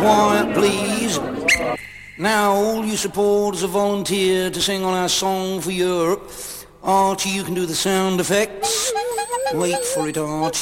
Quiet, please. Now, all you supporters have volunteered to sing on our song for Europe. Archie, you can do the sound effects. Wait for it, Archie.